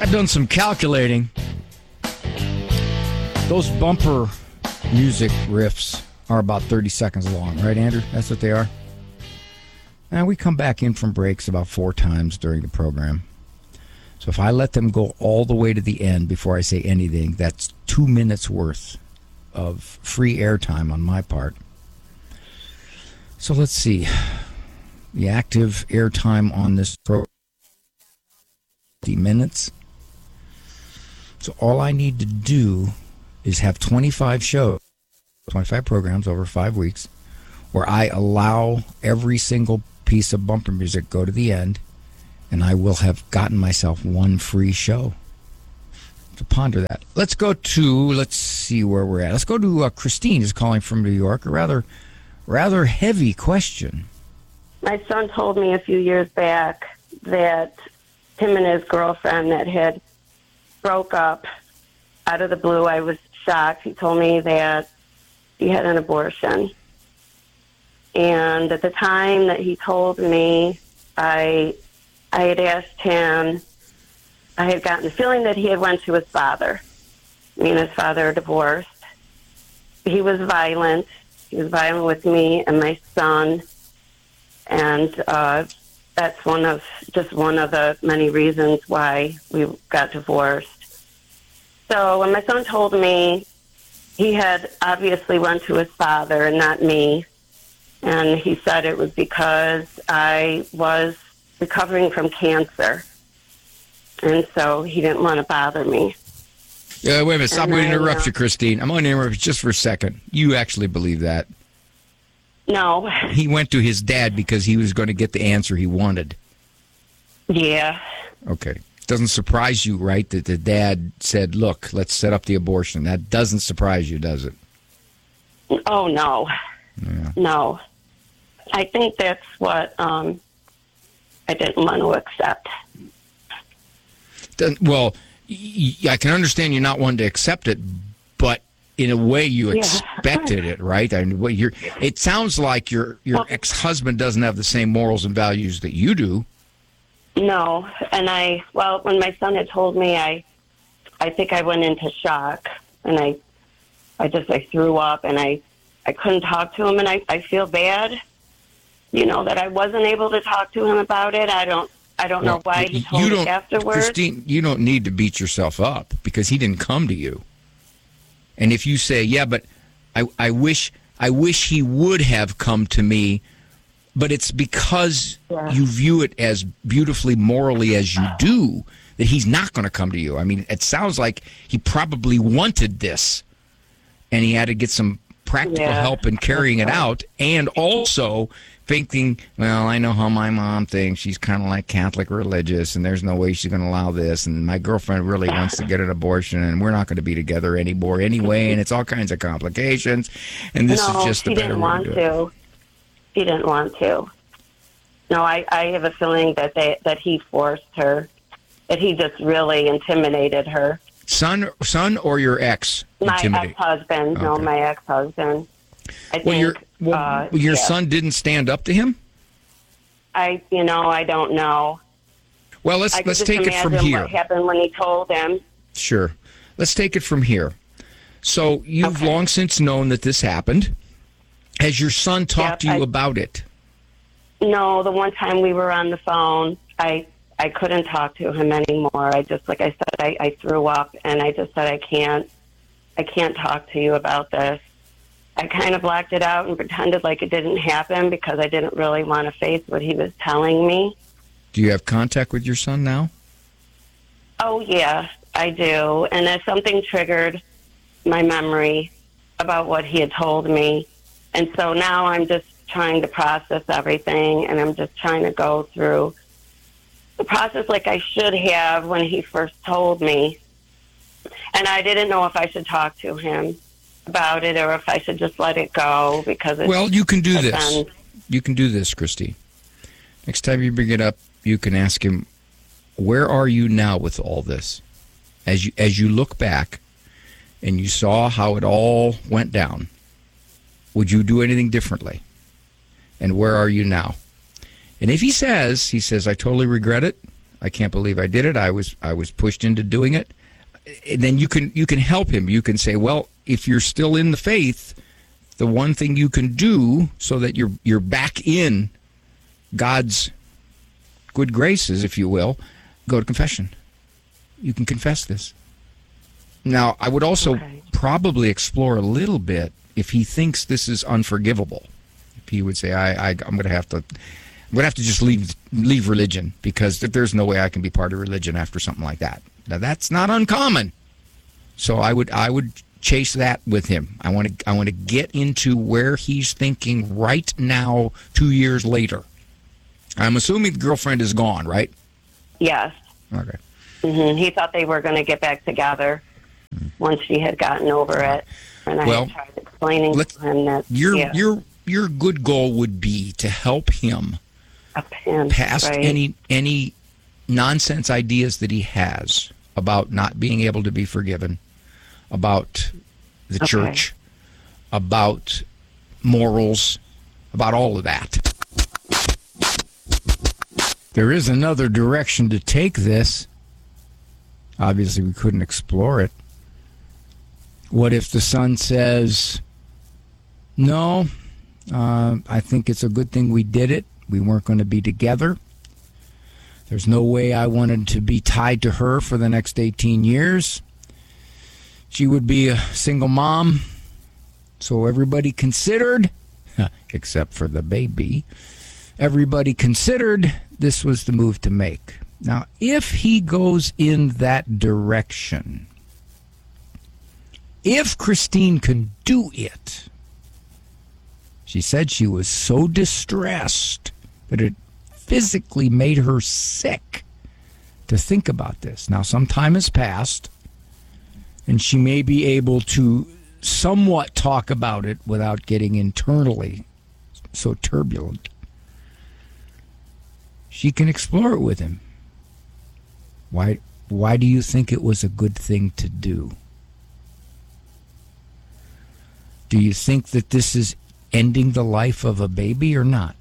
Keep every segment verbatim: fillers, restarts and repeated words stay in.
I've done some calculating. Those bumper music riffs are about thirty seconds long, right, Andrew? That's what they are? Now, we come back in from breaks about four times during the program. So if I let them go all the way to the end before I say anything, that's two minutes worth of free airtime on my part. So let's see. The active airtime on this program is fifty minutes. So all I need to do is have twenty-five shows, twenty-five programs over five weeks, where I allow every single piece of bumper music go to the end, and I will have gotten myself one free show. To ponder that. Let's go to, let's see where we're at. Let's go to uh, Christine is calling from New York. A rather, rather heavy question. My son told me a few years back that him and his girlfriend that had broke up out of the blue. I was shocked. He told me that he had an abortion. And at the time that he told me, I I had asked him, I had gotten the feeling that he had went to his father. Me and his father are divorced. He was violent. He was violent with me and my son. And uh, that's one of, just one of the many reasons why we got divorced. So when my son told me, he had obviously went to his father and not me. And he said it was because I was recovering from cancer. And so he didn't want to bother me. Yeah, wait a minute. Stop. I'm going to interrupt uh, you, Christine. I'm going to interrupt you just for a second. You actually believe that? No. He went to his dad because he was going to get the answer he wanted. Yeah. Okay. Doesn't surprise you, right, that the dad said, look, let's set up the abortion. That doesn't surprise you, does it? Oh, no. Yeah. No. I think that's what um, I didn't want to accept. Doesn't, well, y- y- I can understand you not wanting to accept it, but in a way you Yeah. expected it, right? I mean, what you're, it sounds like your, your Well, ex-husband doesn't have the same morals and values that you do. No. And I, well, when my son had told me, I, I think I went into shock. And I, I just, I threw up and I, I couldn't talk to him. And I, I feel bad, you know, that I wasn't able to talk to him about it. I don't, I don't Well, know why he you told don't, me afterwards. Christine, you don't need to beat yourself up because he didn't come to you. And if you say, yeah, but I, I wish I wish he would have come to me, but it's because Yeah. you view it as beautifully morally as you do that he's not going to come to you. I mean, it sounds like he probably wanted this, and he had to get some practical Yeah. help in carrying it out, and also thinking, well, I know how my mom thinks. She's kind of like Catholic religious, and there's no way she's going to allow this. And my girlfriend really wants to get an abortion, and we're not going to be together anymore anyway. And it's all kinds of complications. And this no, is just he a better didn't way want to do to. it. He didn't want to. No, I, I have a feeling that they that he forced her, that he just really intimidated her. Son, son, or your ex? My intimidate? ex-husband, no, Okay. my ex-husband. I think Well, your well, uh, your yeah. son didn't stand up to him. I, you know, I don't know. Well, let's I could let's just take it imagine from here. what happened when he told him. Sure. Let's take it from here. So you've Okay. long since known that this happened. Has your son talked Yep, to you I- about it? No, the one time we were on the phone, I I couldn't talk to him anymore. I just, like I said, I, I threw up, and I just said, I can't, I can't talk to you about this. I kind of blacked it out and pretended like it didn't happen because I didn't really want to face what he was telling me. Do you have contact with your son now? Oh, yeah, I do. And if something triggered my memory about what he had told me. And so now I'm just trying to process everything, and I'm just trying to go through the process like I should have when he first told me. And I didn't know if I should talk to him about it or if I should just let it go because it's Well, you can do it's this. done. You can do this, Christy. Next time you bring it up, you can ask him, where are you now with all this? As you as you look back and you saw how it all went down, would you do anything differently? And where are you now? And if he says, he says, I totally regret it. I can't believe I did it. I was I was pushed into doing it. And then you can you can help him. You can say, well, if you're still in the faith, the one thing you can do so that you're you're back in God's good graces, if you will, go to confession. You can confess this. Now, I would also okay. probably explore a little bit if he thinks this is unforgivable. If he would say, I, I I'm going to have to, I'm going to have to just leave leave religion because there's no way I can be part of religion after something like that. Now, that's not uncommon. So I would I would chase that with him. I want to I want to get into where he's thinking right now, two years later. I'm assuming the girlfriend is gone, right? Yes. Okay. Mm-hmm. He thought they were going to get back together mm-hmm. once she had gotten over it, and I well, had tried explaining to him that your yeah. your your good goal would be to help him him, past right? any any nonsense ideas that he has about not being able to be forgiven, about the okay. church, about morals, about all of that. There is another direction to take this. Obviously, we couldn't explore it. What if the son says, no, uh, I think it's a good thing we did it. We weren't going to be together. There's no way I wanted to be tied to her for the next eighteen years. She would be a single mom. So everybody considered, except for the baby, everybody considered this was the move to make. Now, if he goes in that direction, if Christine can do it, she said she was so distressed that it physically made her sick to think about this. Now, some time has passed, and she may be able to somewhat talk about it without getting internally so turbulent. She can explore it with him. Why, why do you think it was a good thing to do? Do you think that this is ending the life of a baby or not?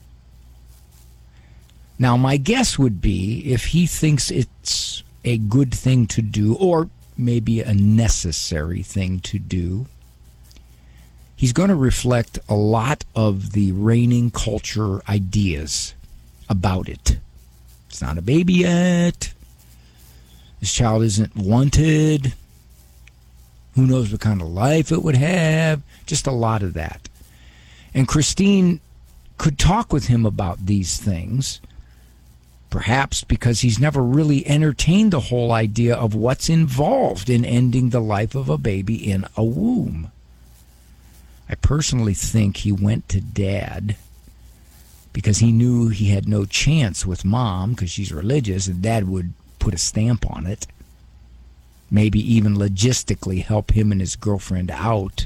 Now, my guess would be if he thinks it's a good thing to do, or maybe a necessary thing to do, he's going to reflect a lot of the reigning culture ideas about it. It's not a baby yet. This child isn't wanted. Who knows what kind of life it would have? Just a lot of that. And Christine could talk with him about these things, perhaps because he's never really entertained the whole idea of what's involved in ending the life of a baby in a womb. I personally think he went to Dad because he knew he had no chance with Mom because she's religious, and Dad would put a stamp on it. Maybe even logistically help him and his girlfriend out.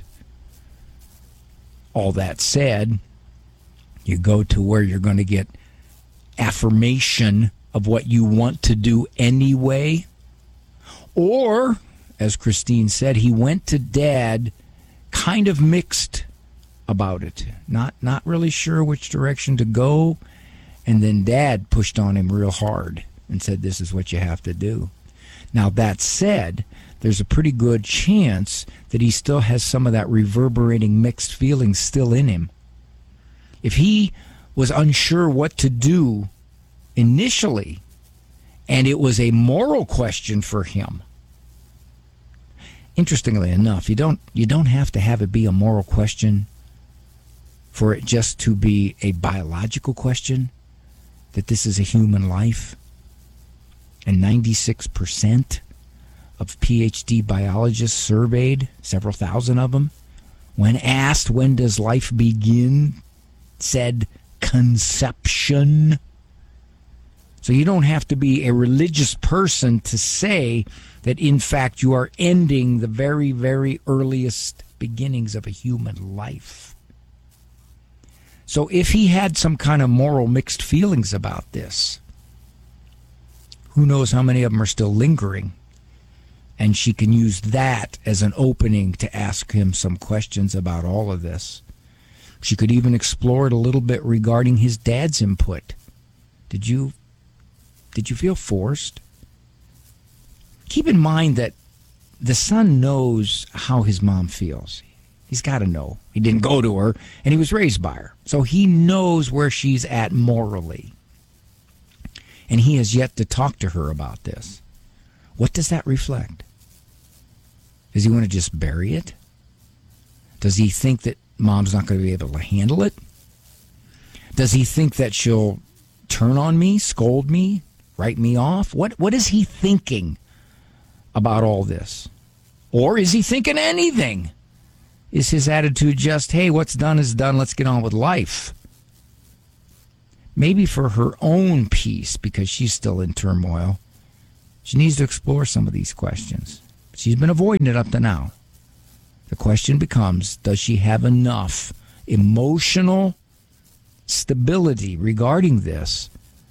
All that said, you go to where you're going to get affirmation of what you want to do anyway. Or, as Christine said, he went to Dad kind of mixed about it. Not not really sure which direction to go. And then Dad pushed on him real hard and said, this is what you have to do. Now, that said, there's a pretty good chance that he still has some of that reverberating mixed feelings still in him. If he was unsure what to do initially, and it was a moral question for him, interestingly enough, you don't you don't have to have it be a moral question for it just to be a biological question, that this is a human life. And ninety-six percent of P H D biologists surveyed, several thousand of them, when asked when does life begin, said conception. So you don't have to be a religious person to say that, in fact, you are ending the very, very earliest beginnings of a human life. So if he had some kind of moral mixed feelings about this, who knows how many of them are still lingering? And she can use that as an opening to ask him some questions about all of this. She could even explore it a little bit regarding his dad's input. Did you Did you feel forced? Keep in mind that the son knows how his mom feels. He's got to know. He didn't go to her, and he was raised by her. So he knows where she's at morally. And he has yet to talk to her about this. What does that reflect? Does he want to just bury it? Does he think that mom's not going to be able to handle it? Does he think that she'll turn on me, scold me, write me off? What What is he thinking about all this? Or is he thinking anything? Is his attitude just, hey, what's done is done, let's get on with life? Maybe for her own peace, because she's still in turmoil, she needs to explore some of these questions. She's been avoiding it up to now. The question becomes, does she have enough emotional stability regarding this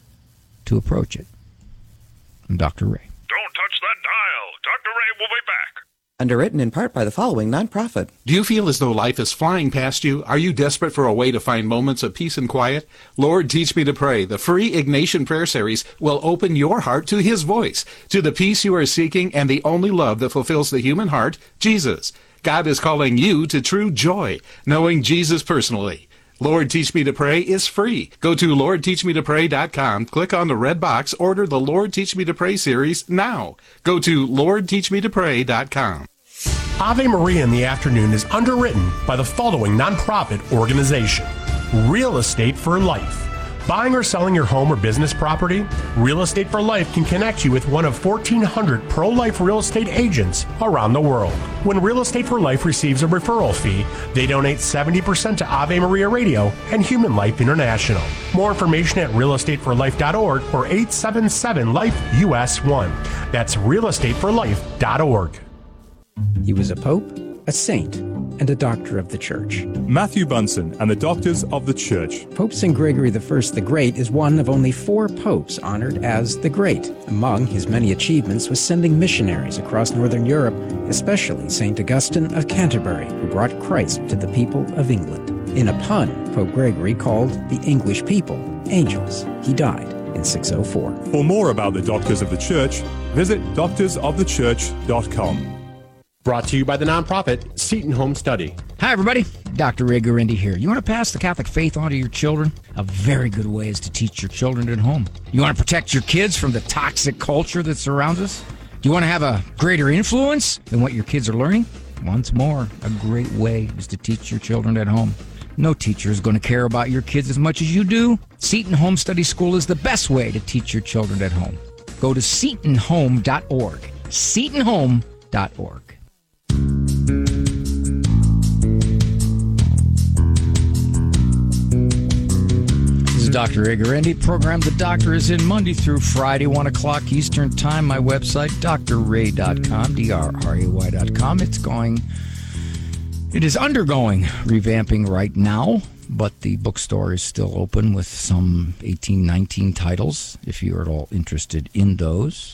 to approach it? I'm Doctor Ray. Don't touch that dial. Doctor Ray will be back. Underwritten in part by the following nonprofit. Do you feel as though life is flying past you? Are you desperate for a way to find moments of peace and quiet? Lord, Teach Me to Pray, the free Ignatian Prayer Series, will open your heart to His voice, to the peace you are seeking and the only love that fulfills the human heart, Jesus. God is calling you to true joy, knowing Jesus personally. Lord, Teach Me to Pray is free. Go to lord teach me to pray dot com, click on the red box, order the Lord Teach Me to Pray series now. Go to lord teach me to pray dot com. Ave Maria in the Afternoon is underwritten by the following nonprofit organization: Real Estate for Life. Buying or selling your home or business property? Real Estate for Life can connect you with one of fourteen hundred pro-life real estate agents around the world. When Real Estate for Life receives a referral fee, they donate seventy percent to Ave Maria Radio and Human Life International. More information at real estate for life dot org or eight seven seven life U S one. That's real estate for life dot org. He was a pope, a saint, and a doctor of the church. Matthew Bunson and the Doctors of the Church. Pope Saint Gregory the First the Great is one of only four popes honored as the Great. Among his many achievements was sending missionaries across Northern Europe, especially Saint Augustine of Canterbury, who brought Christ to the people of England. In a pun, Pope Gregory called the English people angels. He died in six oh four. For more about the Doctors of the Church, visit doctors of the church dot com. Brought to you by the nonprofit Seton Home Study. Hi, everybody. Doctor Ray Guarendi here. You want to pass the Catholic faith on to your children? A very good way is to teach your children at home. You want to protect your kids from the toxic culture that surrounds us? Do you want to have a greater influence than what your kids are learning? Once more, a great way is to teach your children at home. No teacher is going to care about your kids as much as you do. Seton Home Study School is the best way to teach your children at home. Go to seton home dot org. seton home dot org. This is Doctor Ray Guarendi. Program The Doctor is in Monday through Friday, one o'clock Eastern Time. My website, d r ray dot com, D R R A Y dot com. It's going, it is undergoing revamping right now, but the bookstore is still open with some eighteen, nineteen titles, if you're at all interested in those.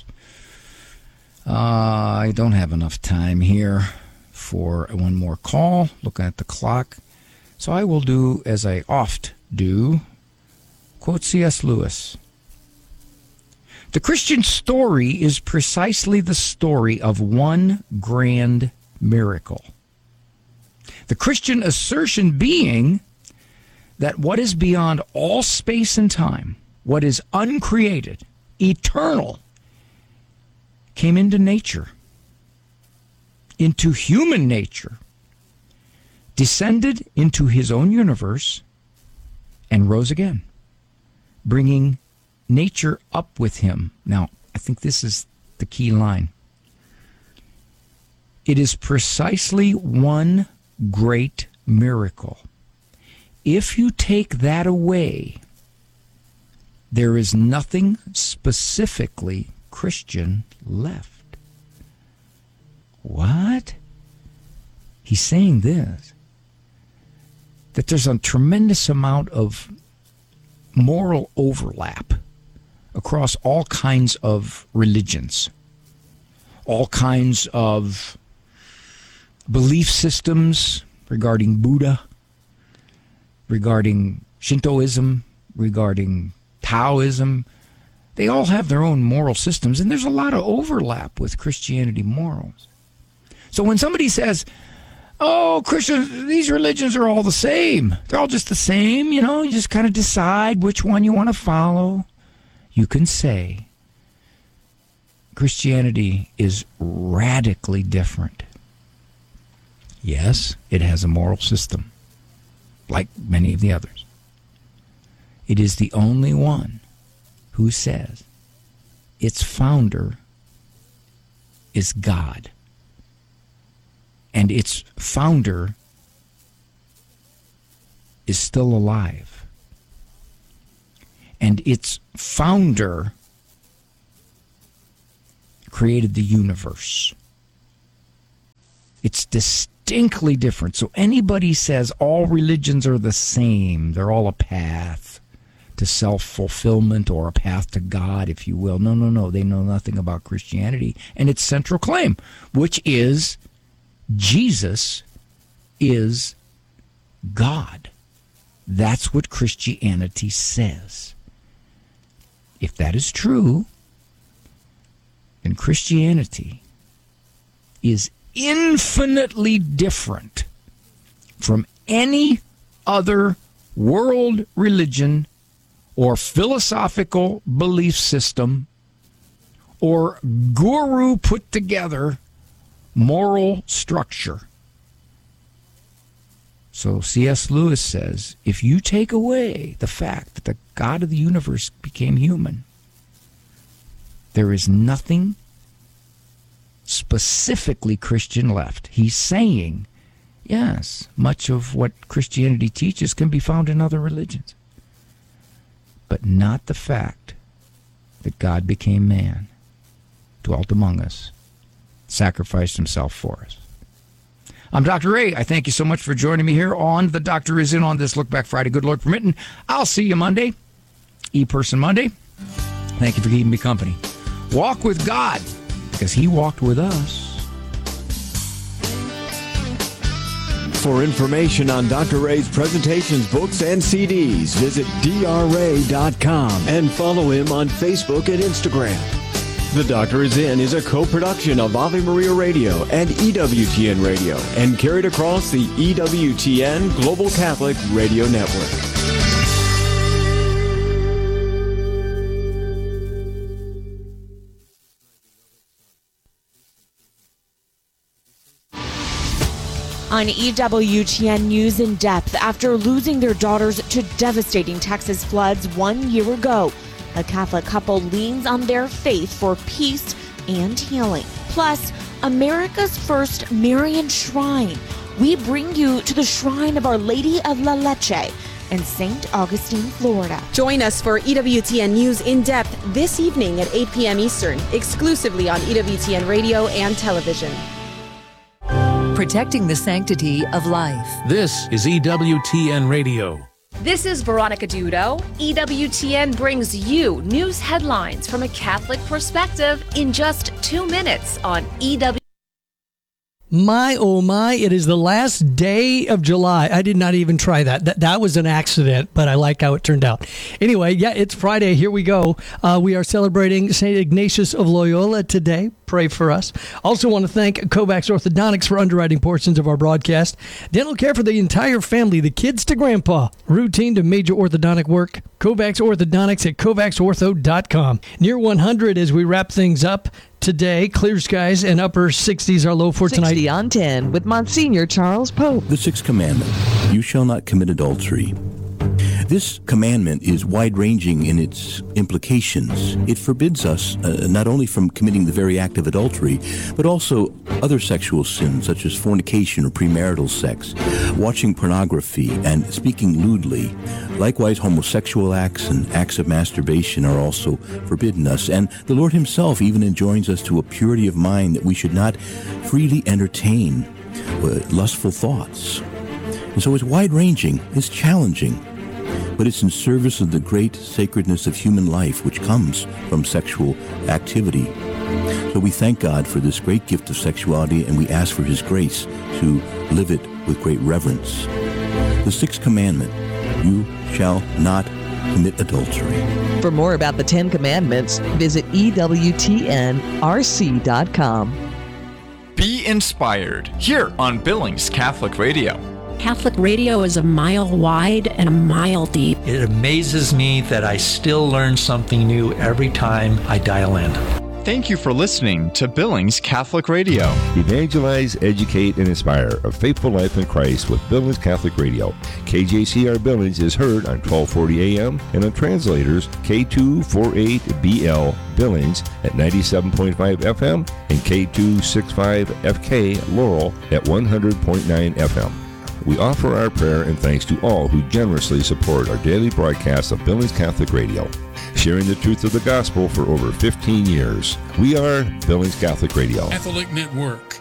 Uh, I don't have enough time here for one more call, looking at the clock. So I will do as I oft do, quote C S Lewis. The Christian story is precisely the story of one grand miracle. The Christian assertion being that what is beyond all space and time, what is uncreated, eternal, came into nature, into human nature, descended into his own universe, and rose again, bringing nature up with him. Now, I think this is the key line. It is precisely one great miracle. If you take that away, there is nothing specifically Christian left. What? He's saying this, that there's a tremendous amount of moral overlap across all kinds of religions, all kinds of belief systems regarding Buddha, regarding Shintoism, regarding Taoism, they all have their own moral systems, and there's a lot of overlap with Christianity morals. So when somebody says, oh, Christians, these religions are all the same. They're all just the same, you know, you just kind of decide which one you want to follow. You can say Christianity is radically different. Yes, it has a moral system, like many of the others. It is the only one who says its founder is God. And its founder is still alive. And its founder created the universe. It's distinctly different. So anybody says all religions are the same, they're all a path to self-fulfillment or a path to God, if you will. No, no, no. They know nothing about Christianity and its central claim, which is Jesus is God. That's what Christianity says. If that is true, then Christianity is infinitely different from any other world religion or philosophical belief system or guru put together moral structure. So C S Lewis says, if you take away the fact that the God of the universe became human, there is nothing specifically Christian left. He's saying, yes, much of what Christianity teaches can be found in other religions, but not the fact that God became man, dwelt among us, sacrificed himself for us. I'm Doctor Ray. I thank you so much for joining me here on The Doctor Is In on this Look Back Friday. Good Lord permitting. I'll see you Monday, E-Person Monday. Thank you for keeping me company. Walk with God, because he walked with us. For information on Doctor Ray's presentations, books, and C Ds, visit D R ray dot com and follow him on Facebook and Instagram. The Doctor Is In is a co-production of Ave Maria Radio and E W T N Radio and carried across the E W T N Global Catholic Radio Network. On E W T N News in Depth, after losing their daughters to devastating Texas floods one year ago, a Catholic couple leans on their faith for peace and healing. Plus, America's first Marian shrine. We bring you to the shrine of Our Lady of La Leche in Saint Augustine, Florida. Join us for E W T N News in Depth this evening at eight p.m. Eastern, exclusively on E W T N Radio and television. Protecting the sanctity of life. This is E W T N Radio. This is Veronica Dudo. E W T N brings you news headlines from a Catholic perspective in just two minutes on E W. My, oh my, it is the last day of July. I did not even try that. That that was an accident, but I like how it turned out. Anyway, yeah, it's Friday. Here we go. Uh, we are celebrating Saint Ignatius of Loyola today. Pray for us. Also want to thank Kovacs Orthodontics for underwriting portions of our broadcast. Dental care for the entire family, the kids to grandpa. Routine to major orthodontic work. Kovacs Orthodontics at kovacs ortho dot com. Near one hundred as we wrap things up. Today, clear skies and upper sixties are low for tonight. sixty on ten with Monsignor Charles Pope. The sixth commandment, you shall not commit adultery. This commandment is wide-ranging in its implications. It forbids us uh, not only from committing the very act of adultery, but also other sexual sins such as fornication or premarital sex, watching pornography, and speaking lewdly. Likewise, homosexual acts and acts of masturbation are also forbidden us. And the Lord himself even enjoins us to a purity of mind that we should not freely entertain uh, lustful thoughts. And so it's wide-ranging, it's challenging, but it's in service of the great sacredness of human life which comes from sexual activity. So we thank God for this great gift of sexuality, and we ask for his grace to live it with great reverence. The sixth commandment, you shall not commit adultery. For more about the Ten Commandments, visit E W T N R C dot com. Be inspired here on Billings Catholic Radio. Catholic radio is a mile wide and a mile deep. It amazes me that I still learn something new every time I dial in. Thank you for listening to Billings Catholic Radio. Evangelize, educate, and inspire a faithful life in Christ with Billings Catholic Radio. K J C R Billings is heard on twelve forty A M and on translators K two forty-eight B L Billings at ninety-seven point five F M and K two sixty-five F K Laurel at one hundred point nine F M. We offer our prayer and thanks to all who generously support our daily broadcast of Billings Catholic Radio, sharing the truth of the gospel for over fifteen years. We are Billings Catholic Radio. Catholic Network.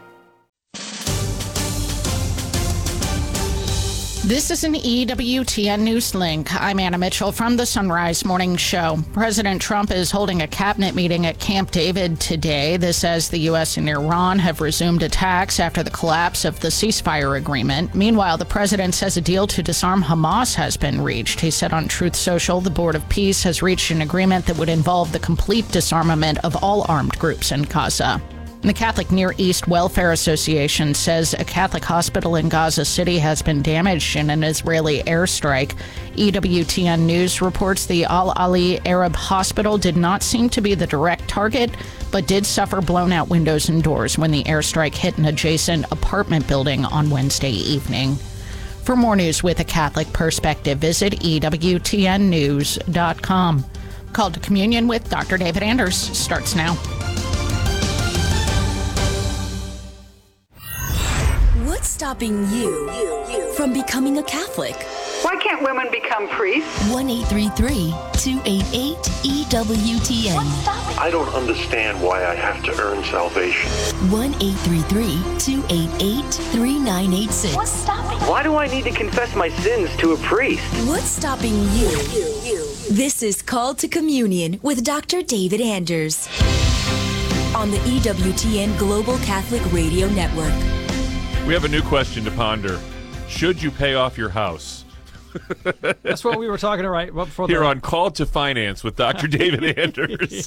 This is an E W T N News Link. I'm Anna Mitchell from the Sunrise Morning Show. President Trump is holding a cabinet meeting at Camp David today. This as the U S and Iran have resumed attacks after the collapse of the ceasefire agreement. Meanwhile, the president says a deal to disarm Hamas has been reached. He said on Truth Social, the Board of Peace has reached an agreement that would involve the complete disarmament of all armed groups in Gaza. The Catholic Near East Welfare Association says a Catholic hospital in Gaza City has been damaged in an Israeli airstrike. E W T N News reports the Al Ali Arab Hospital did not seem to be the direct target, but did suffer blown-out windows and doors when the airstrike hit an adjacent apartment building on Wednesday evening. For more news with a Catholic perspective, visit E W T N news dot com. Call to Communion with Doctor David Anders starts now. What's stopping you from becoming a Catholic? Why can't women become priests? one eight three three, two eight eight, E W T N. I don't understand why I have to earn salvation. one eight three three, two eight eight, three nine eight six. What's stopping? Why do I need to confess my sins to a priest? What's stopping you? This is Called to Communion with Doctor David Anders on the E W T N Global Catholic Radio Network. We have a new question to ponder. Should you pay off your house? That's what we were talking right before. Here the... on Call to Finance with Doctor David Anders.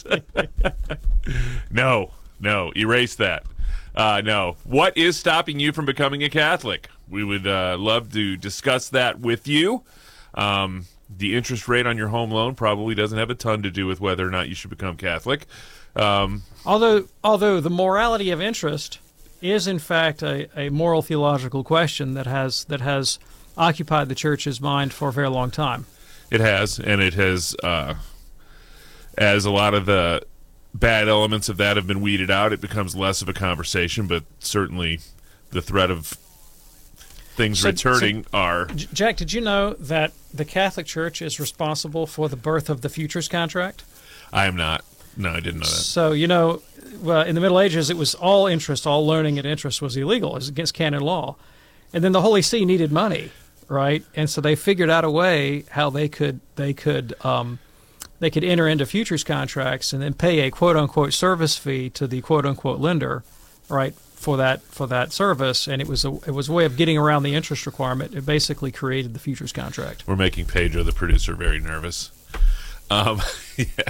no, no, erase that. Uh, no. What is stopping you from becoming a Catholic? We would uh, love to discuss that with you. Um, the interest rate on your home loan probably doesn't have a ton to do with whether or not you should become Catholic. Um, although, although the morality of interest is in fact a, a moral theological question that has that has occupied the church's mind for a very long time. It has, and it has, uh, as a lot of the bad elements of that have been weeded out, it becomes less of a conversation, but certainly the threat of things so, returning so, are... Jack, did you know that the Catholic Church is responsible for the birth of the futures contract? I am not. No, I didn't know that. So, you know, well, in the Middle Ages, it was all interest, all learning and interest was illegal. It was against canon law. And then the Holy See needed money, right? And so they figured out a way how they could they could um, they could enter into futures contracts and then pay a quote unquote service fee to the quote unquote lender, right, for that for that service. And it was a it was a way of getting around the interest requirement. It basically created the futures contract. We're making Pedro, the producer, very nervous. Um, yeah.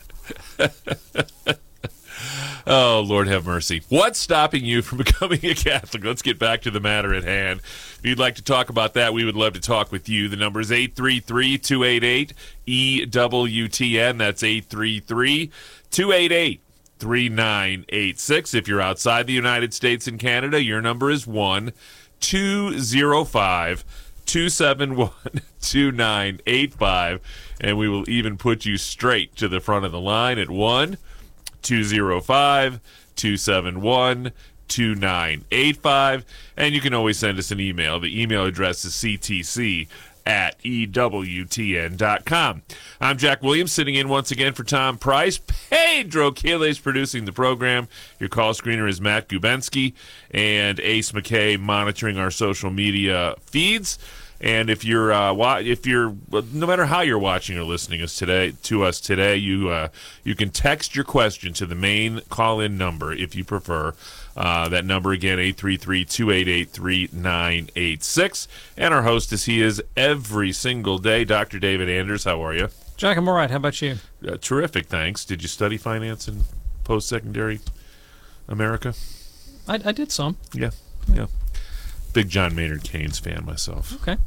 Oh, Lord have mercy. What's stopping you from becoming a Catholic? Let's get back to the matter at hand. If you'd like to talk about that, we would love to talk with you. The number is eight three three, two eight eight, E W T N. That's eight three three, two eight eight, three nine eight six. If you're outside the United States and Canada, your number is one two zero five, two seven one, two nine eight five. And we will even put you straight to the front of the line at one two zero five, two seven one, two nine eight five. And you can always send us an email. The email address is c t c at e w t n dot com. I'm Jack Williams, sitting in once again for Tom Price. Pedro Quiles producing the program. Your call screener is Matt Gubensky, and Ace McKay monitoring our social media feeds. And if you're, uh, wa- if you're, no matter how you're watching or listening us today, to us today, you uh, you can text your question to the main call-in number if you prefer. Uh, that number again, eight three three, two eight eight, three nine eight six. And our host, as he is every single day, Doctor David Anders. How are you? Jack, I'm all right. How about you? Uh, terrific, thanks. Did you study finance in post-secondary America? I, I did some. Yeah, yeah. Big John Maynard Keynes fan myself. Okay.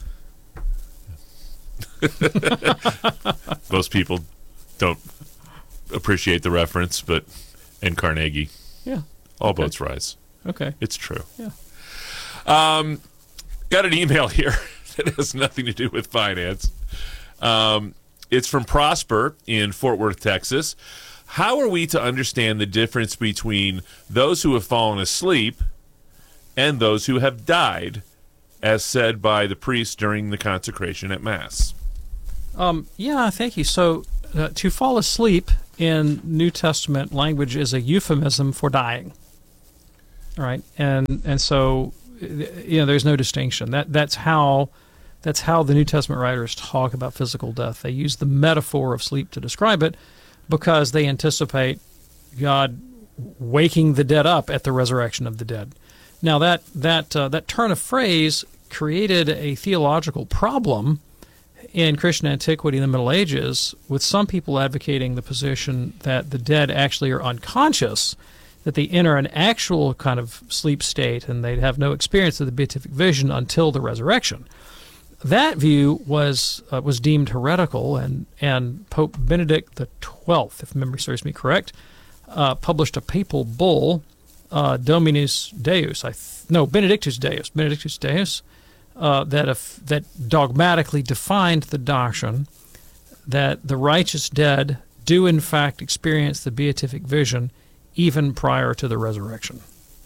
Most people don't appreciate the reference, but and Carnegie. Yeah. All okay. boats rise. Okay. It's true. Yeah. Um, got an email here that has nothing to do with finance. Um, it's from Prosper in Fort Worth, Texas. How are we to understand the difference between those who have fallen asleep and those who have died, as said by the priest during the consecration at Mass? Um, yeah, thank you. So uh, to fall asleep in New Testament language is a euphemism for dying. All right, and and so you know there's no distinction. That that's how that's how the New Testament writers talk about physical death. They use the metaphor of sleep to describe it because they anticipate God waking the dead up at the resurrection of the dead. Now that that uh, that turn of phrase created a theological problem in Christian antiquity in the Middle Ages, with some people advocating the position that the dead actually are unconscious, that they enter an actual kind of sleep state and they'd have no experience of the beatific vision until the resurrection. That view was uh, was deemed heretical, and, and Pope Benedict the twelfth, if memory serves me correct, uh, published a papal bull, uh, Dominus Deus, I th- no, Benedictus Deus, Benedictus Deus, uh, that if, that dogmatically defined the doctrine that the righteous dead do in fact experience the beatific vision even prior to the resurrection.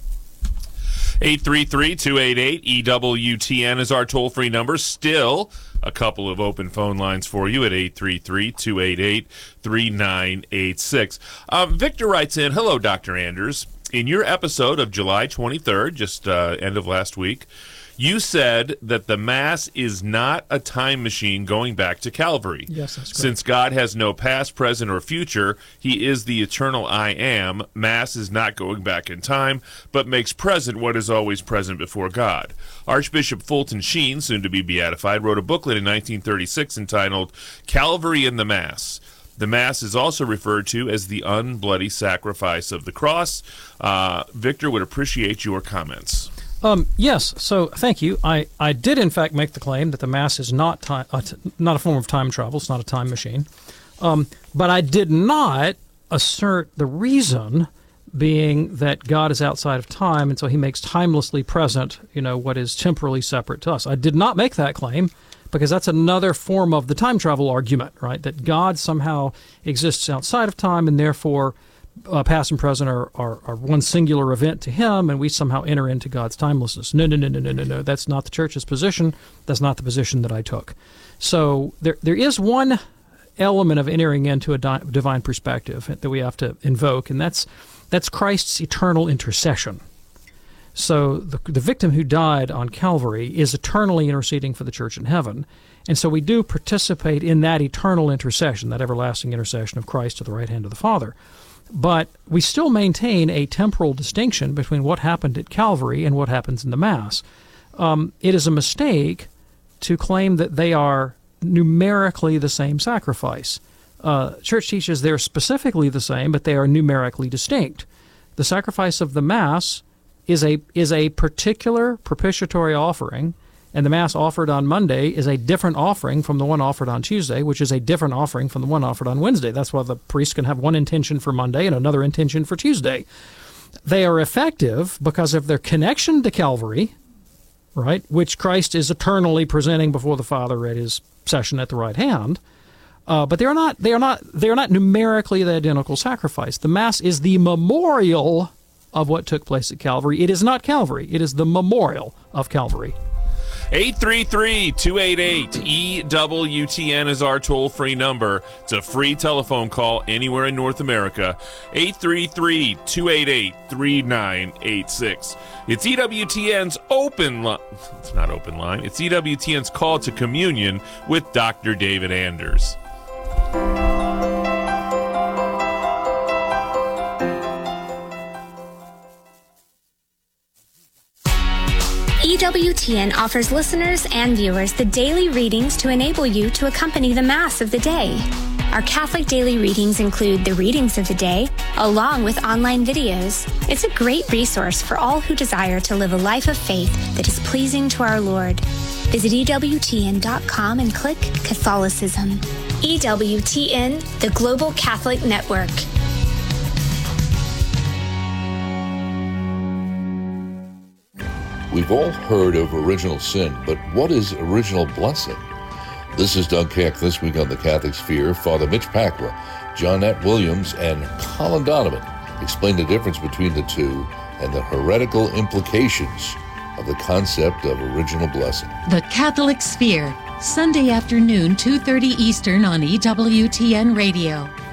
eight three three, two eight eight, E W T N is our toll-free number. Still a couple of open phone lines for you at eight three three, two eight eight, three nine eight six. Um, Victor writes in, hello, Doctor Anders. In your episode of July twenty-third, just uh, end of last week, you said that the Mass is not a time machine going back to Calvary. Yes, that's correct. Since God has no past, present, or future, he is the eternal I am. Mass is not going back in time, but makes present what is always present before God. Archbishop Fulton Sheen, soon to be beatified, wrote a booklet in nineteen thirty-six entitled Calvary in the Mass. The Mass is also referred to as the unbloody sacrifice of the cross. Uh, Victor would appreciate your comments. Um, yes, so thank you. I, I did, in fact, make the claim that the Mass is not time, uh, t- not a form of time travel. It's not a time machine. Um, but I did not assert the reason being that God is outside of time, and so he makes timelessly present, you know, what is temporally separate to us. I did not make that claim because that's another form of the time travel argument, right? That God somehow exists outside of time, and therefore Uh, past and present are, are, are one singular event to him, and we somehow enter into God's timelessness. No, no, no, no, no, no, no. That's not the Church's position. That's not the position that I took. So there there is one element of entering into a di- divine perspective that we have to invoke, and that's that's Christ's eternal intercession. So the, the victim who died on Calvary is eternally interceding for the church in heaven, and so we do participate in that eternal intercession, that everlasting intercession of Christ to the right hand of the Father. But we still maintain a temporal distinction between what happened at Calvary and what happens in the Mass. Um, it is a mistake to claim that they are numerically the same sacrifice. Uh, Church teaches they're specifically the same, but they are numerically distinct. The sacrifice of the Mass is a is a particular propitiatory offering, and the Mass offered on Monday is a different offering from the one offered on Tuesday, which is a different offering from the one offered on Wednesday. That's why the priest can have one intention for Monday and another intention for Tuesday. They are effective because of their connection to Calvary, right, which Christ is eternally presenting before the Father at his session at the right hand. Uh, but they are not. They are not. They are not numerically the identical sacrifice. The Mass is the memorial of what took place at Calvary. It is not Calvary. It is the memorial of Calvary. eight three three, two eight eight, E W T N is our toll-free number. It's a free telephone call anywhere in North America. eight three three, two eight eight, three nine eight six. It's E W T N's open line. It's not open line. It's E W T N's Call to Communion with Doctor David Anders. E W T N offers listeners and viewers the daily readings to enable you to accompany the Mass of the day. Our Catholic daily readings include the readings of the day, along with online videos. It's a great resource for all who desire to live a life of faith that is pleasing to our Lord. Visit E W T N dot com and click Catholicism. E W T N, the Global Catholic Network. We've all heard of original sin, but what is original blessing? This is Doug Keck. This week on the Catholic Sphere, Father Mitch Pacwa, Johnette Williams, and Colin Donovan explain the difference between the two and the heretical implications of the concept of original blessing. The Catholic Sphere, Sunday afternoon, two thirty Eastern on E W T N Radio.